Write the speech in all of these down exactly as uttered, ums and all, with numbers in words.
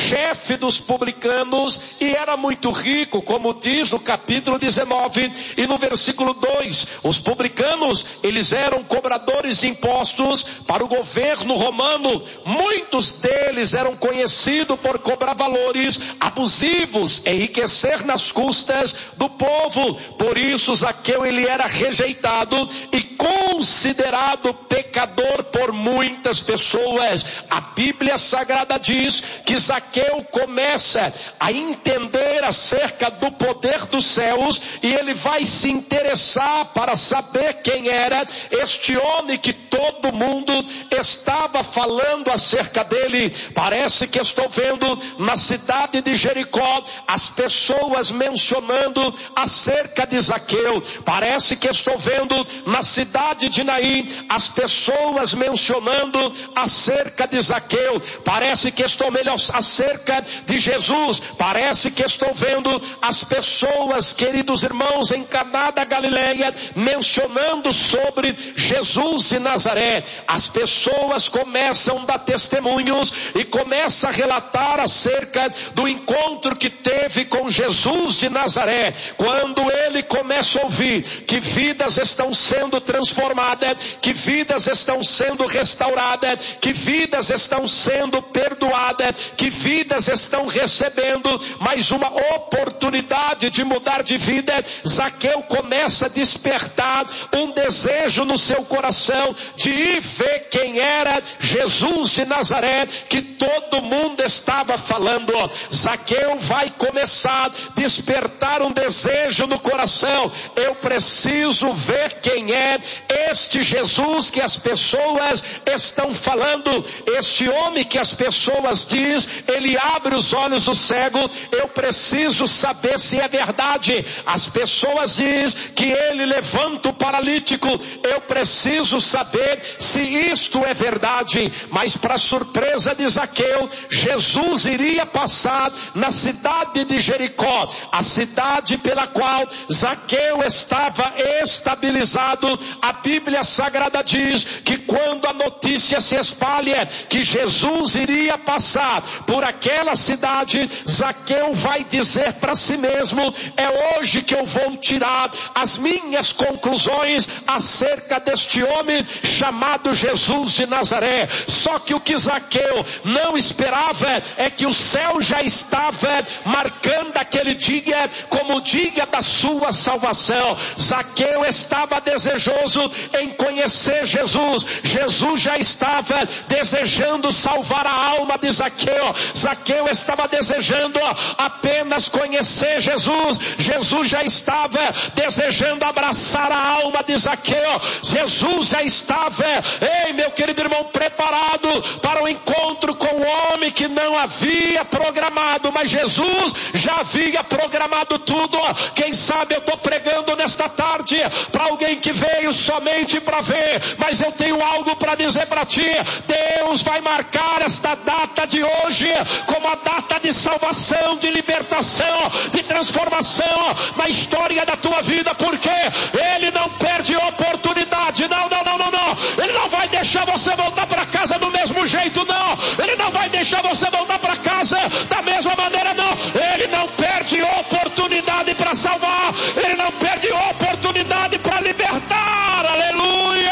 chefe dos publicanos e era muito rico, como diz no capítulo dezenove e no versículo dois. Os publicanos, eles eram cobradores de impostos para o governo romano. Muitos deles eram conhecidos por cobrar valores abusivos, enriquecer nas custas do povo. Por isso Zaqueu, ele era rejeitado e considerado pecador por muitas pessoas. A Bíblia Sagrada diz que Zaqueu começa a entender acerca do poder dos céus e ele vai se interessar para saber quem era este homem que todo mundo estava falando acerca dele. Parece que estou vendo na cidade de Jericó as pessoas mencionando acerca de Zaqueu. Parece que estou vendo na cidade de Naim as pessoas mencionando acerca de Zaqueu. Parece que estou melhor acerca de Jesus. Parece que estou vendo as pessoas, queridos irmãos, em Caná da Galileia mencionando sobre Jesus de Nazaré. As pessoas começam a dar testemunhos e começam a relatar acerca do encontro que teve com Jesus de Nazaré. Quando ele começa a ouvir que vidas estão sendo transformadas, que vidas estão sendo restauradas, que vidas estão sendo perdoadas, que vidas estão recebendo mais uma oportunidade de mudar de vida, Zaqueu começa a despertar um desejo no seu coração de ir ver quem era Jesus de Nazaré, que todo mundo estava falando. Zaqueu vai começar a despertar um desejo no coração. Eu preciso ver quem é este Jesus que as pessoas estão falando, este homem que as pessoas diz, ele abre os olhos do cego. Eu preciso saber se é verdade. As pessoas diz que ele levanta o paralítico. Eu preciso saber se isto é verdade. Mas para surpresa de Zaqueu, Jesus iria passar na cidade de Jericó, a cidade pela qual Zaqueu estava estabilizado. A Bíblia Sagrada diz que quando a notícia se espalha que Jesus iria passar por aquela cidade, Zaqueu vai dizer para si mesmo: é hoje que eu vou tirar as minhas conclusões acerca deste homem chamado Jesus de Nazaré. Só que o que Zaqueu não esperava é que o céu já estava marcando aquele dia como o dia da sua salvação. Zaqueu estava desejoso em conhecer Jesus. Jesus já estava desejando salvar a alma de Zaqueu. Zaqueu estava desejando apenas conhecer Jesus. Jesus já estava desejando abraçar a alma de Zaqueu. Jesus já estava, ei meu querido irmão, preparado para o encontro com o homem que não havia programado, mas Jesus já havia programado tudo. Quem sabe eu estou pregando nesta tarde para alguém que veio somente para ver, mas eu tenho algo para dizer para ti. Deus vai marcar esta data de hoje como a data de salvação, de libertação, de transformação na história da tua vida, porque Ele não perde oportunidade. Não, não, não, não, não. Ele não vai deixar você voltar para casa do mesmo jeito, não. Ele não vai deixar você voltar para casa da mesma maneira, não. Ele não perde oportunidade para salvar. Ele não perde oportunidade para libertar. Aleluia!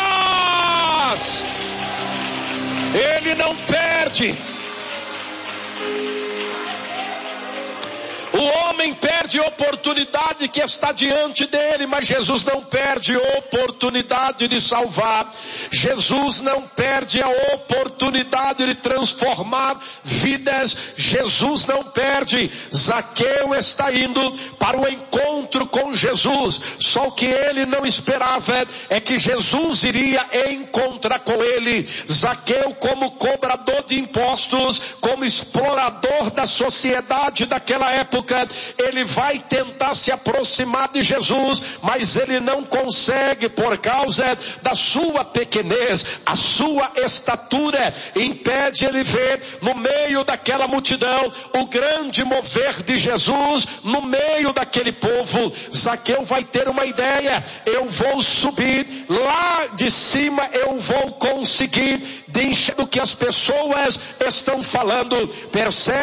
Ele não perde. O homem perde oportunidade que está diante dele, mas Jesus não perde oportunidade de salvar. Jesus não perde a oportunidade de transformar vidas. Jesus não perde. Zaqueu está indo para o encontro com Jesus. Só o que ele não esperava é que Jesus iria encontrar com ele. Zaqueu, como cobrador de impostos, como explorador da sociedade daquela época, ele vai tentar se aproximar de Jesus, mas ele não consegue por causa da sua pequenez. A sua estatura impede ele ver no meio daquela multidão o grande mover de Jesus no meio daquele povo. Zaqueu vai ter uma ideia: eu vou subir lá de cima, eu vou conseguir de enxergar o que as pessoas estão falando. Percebe?